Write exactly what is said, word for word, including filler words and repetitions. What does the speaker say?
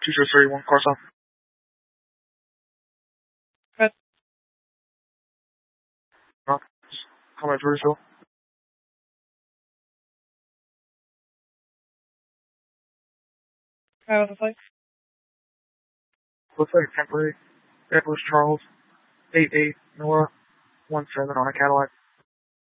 two zero three one, Carson. Good. No, just coming through, Phil. How was it? Looks like temporary. Edwards Charles, eight eight Nora, one seven on a Cadillac.